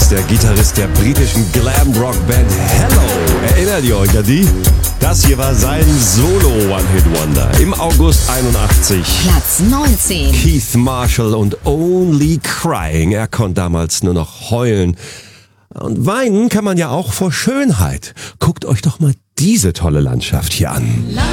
der Gitarrist der britischen Glam-Rock-Band Hello. Erinnert ihr euch an die? Das hier war sein Solo-One-Hit-Wonder im August 81. Platz 19. Keith Marshall und Only Crying. Er konnte damals nur noch heulen. Und weinen kann man ja auch vor Schönheit. Guckt euch doch mal diese tolle Landschaft hier an.